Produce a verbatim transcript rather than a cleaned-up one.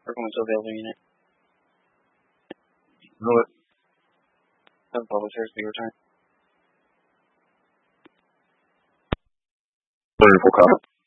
We're going to available unit. Know it. Have public service be returned. thirty-four copy.